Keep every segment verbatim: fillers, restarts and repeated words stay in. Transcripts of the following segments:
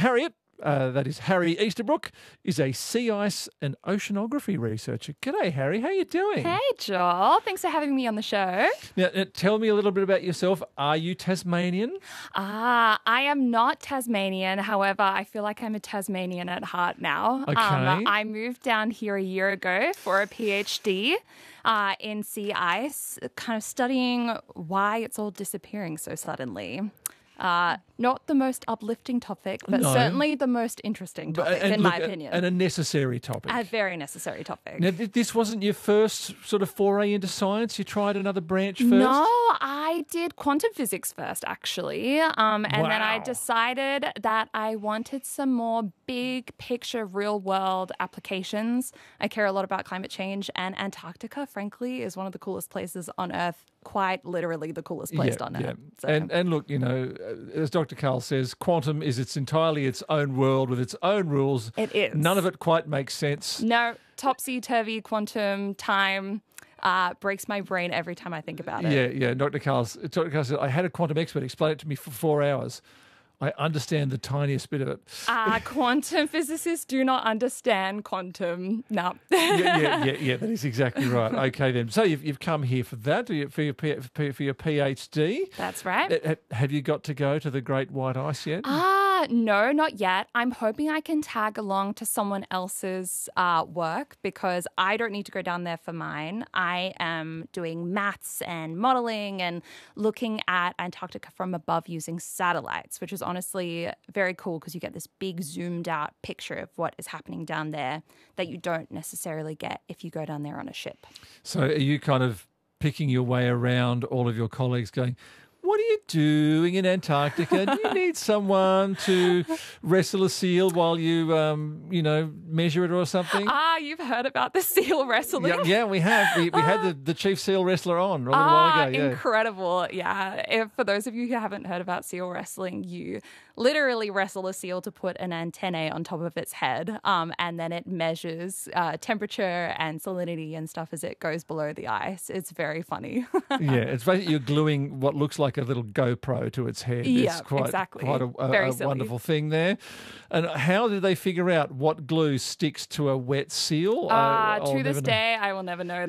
Harriet, uh, that is Harry Easterbrook, is a sea ice and oceanography researcher. G'day, Harry. How you doing? Hey, Joel. Thanks for having me on the show. Now, now, tell me a little bit about yourself. Are you Tasmanian? Ah, I am not Tasmanian. However, I feel like I'm a Tasmanian at heart now. Okay. Um, I moved down here a year ago for a PhD uh, in sea ice, kind of studying why it's all disappearing so suddenly. Uh, not the most uplifting topic, but No. certainly the most interesting topic, And in look, my opinion. And a necessary topic. A very necessary topic. Now, th- this wasn't your first sort of foray into science? You tried another branch first? No, I did quantum physics first, actually. Um, and then I Wow. decided that I wanted some more big picture, real world applications. I care a lot about climate change, and Antarctica, frankly, is one of the coolest places on Earth. Quite literally the coolest place Yeah, on yeah. Earth. So. And and look, you know, uh, as Doctor Carl says, quantum is it's entirely its own world with its own rules. It is. None of it quite makes sense. No, topsy-turvy quantum time uh, breaks my brain every time I think about it. Yeah, yeah. Doctor Carl's Doctor Carl said, I had a quantum expert explain it to me for four hours. I understand the tiniest bit of it. Uh, quantum physicists do not understand quantum. No. yeah, yeah, yeah, yeah, that is exactly right. Okay, then. So you've, you've come here for that, for your, for your, P- for your PhD. That's right. Uh, Have you got to go to the Great White Ice yet? Ah, no, not yet. I'm hoping I can tag along to someone else's uh, work because I don't need to go down there for mine. I am doing maths and modeling and looking at Antarctica from above using satellites, which is honestly very cool because you get this big zoomed out picture of what is happening down there that you don't necessarily get if you go down there on a ship. So are you kind of picking your way around all of your colleagues going, what are you doing in Antarctica? Do you need someone to wrestle a seal while you, um, you know, measure it or something? Ah, you've heard about the seal wrestling? Yeah, yeah, we have. We, we had the, the chief seal wrestler on a little while Ah, ago. Yeah. incredible. Yeah. If, for those of you who haven't heard about seal wrestling, you literally wrestle a seal to put an antennae on top of its head, um, and then it measures uh, temperature and salinity and stuff as it goes below the ice. It's very funny. Yeah, it's basically you're gluing what looks like a little GoPro to its head. Yeah, it's quite, exactly. Quite a, a, Very a silly. wonderful thing there. And how do they figure out what glue sticks to a wet seal? Ah, I- I'll to this never know. day, I will never know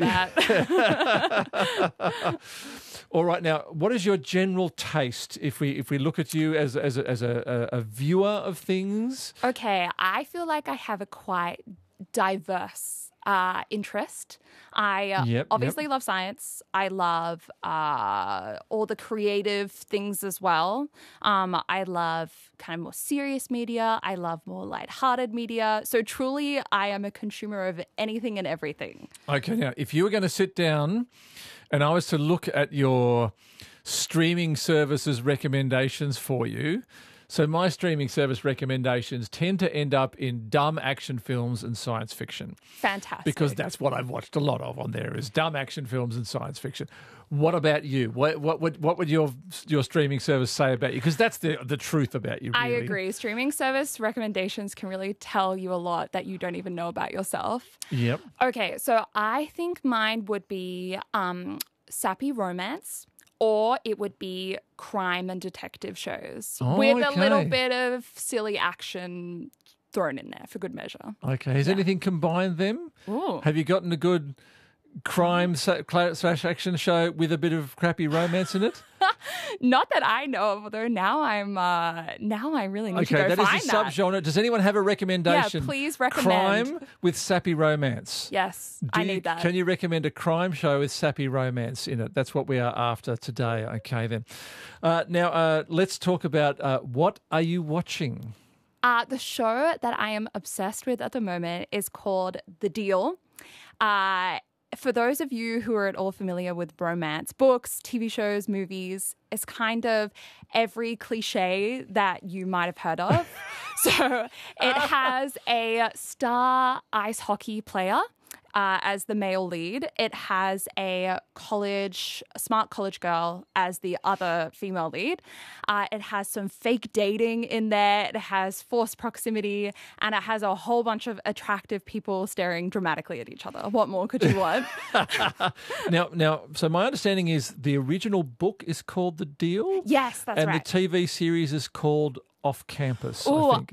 that. All right, now, what is your general taste if we if we look at you as as a, as a, a viewer of things? Okay, I feel like I have a quite diverse uh, interest. I uh, Yep, obviously yep. love science. I love uh, all the creative things as well. Um, I love kind of more serious media. I love more lighthearted media. So truly, I am a consumer of anything and everything. Okay, now, if you were going to sit down and I was to look at your streaming services recommendations for you, so my streaming service recommendations tend to end up in dumb action films and science fiction. Fantastic. Because that's what I've watched a lot of on there is dumb action films and science fiction. What about you? What what would what would your your streaming service say about you? Because that's the the truth about you. I Really. agree. Streaming service recommendations can really tell you a lot that you don't even know about yourself. Yep. Okay, so I think mine would be um, sappy romance, or it would be crime and detective shows Oh, with a little okay. bit of silly action thrown in there for good measure. Okay. Has anything combined them? Ooh. Have you gotten a good crime sa- cla- slash action show with a bit of crappy romance in it? Not that I know of, although now I'm uh, now I really need to Okay, go that find is a that. subgenre. Does anyone have a recommendation? Yeah, please recommend. Crime with sappy romance. Yes, Do I you- need that. Can you recommend a crime show with sappy romance in it? That's what we are after today. Okay, then. Uh, now, uh, let's talk about uh, what are you watching? Uh, the show that I am obsessed with at the moment is called The Deal. Uh, for those of you who are at all familiar with romance books, T V shows, movies, it's kind of every cliche that you might have heard of. So it has a star ice hockey player uh, as the male lead. It has a college, a smart college girl as the other female lead. Uh, it has some fake dating in there. It has forced proximity, and it has a whole bunch of attractive people staring dramatically at each other. What more could you want? Now, now, so my understanding is the original book is called The Deal? Yes, that's and right. the T V series is called Off Campus, Ooh, I think.